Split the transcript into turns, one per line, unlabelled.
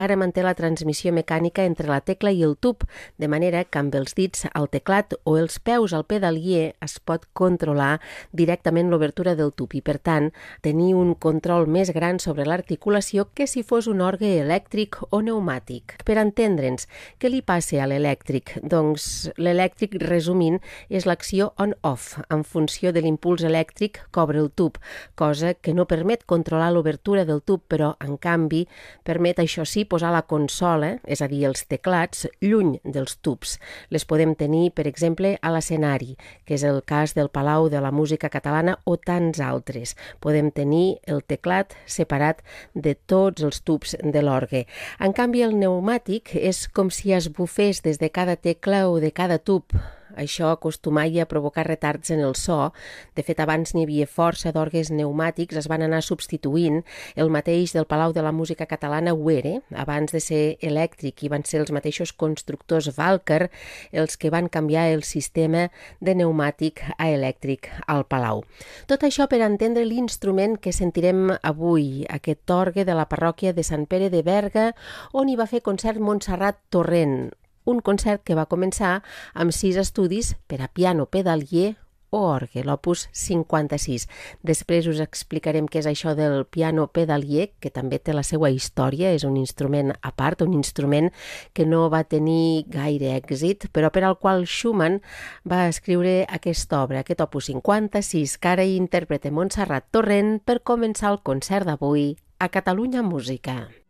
Ara manté la transmissió mecànica entre la tecla i el tub, de manera que amb els dits al teclat o els peus al pedalier es pot controlar directament l'obertura del tub i, per tant, tenir un control més gran sobre l'articulació que si fos un orgue elèctric o pneumàtic. Per entendre'ns, què li passa a l'elèctric? Doncs l'elèctric, resumint, és l'acció on-off en funció de l'impuls elèctric que obre el tub, cosa que no permet controlar l'obertura del tub, però, en canvi, permet, això sí, posar la consola, és a dir, els teclats, lluny dels tubs. Les podem tenir, per exemple, a l'escenari, que és el cas del Palau de la Música Catalana o tants altres. Podem tenir el teclat separat de tots els tubs de l'orgue. En canvi, el pneumàtic és com si es bufés des de cada tecla o de cada tub. Això acostumaria a provocar retards en el so. De fet, abans n'hi havia força d'orgues pneumàtics, es van anar substituint. El mateix del Palau de la Música Catalana ho era, abans de ser elèctric, i van ser els mateixos constructors Walker els que van canviar el sistema de pneumàtic a elèctric al Palau. Tot això per entendre l'instrument que sentirem avui, aquest orgue de la parròquia de Sant Pere de Berga, on hi va fer concert Montserrat Torrent, un concert que va començar amb 6 estudis per a piano pedalier o orgue, l'opus 56. Després us explicarem què és això del piano pedalier, que també té la seva història, és un instrument a part, un instrument que no va tenir gaire èxit, però per al qual Schumann va escriure aquesta obra, aquest opus 56, que ara hi interpreta Montserrat Torrent per començar el concert d'avui a Catalunya Música.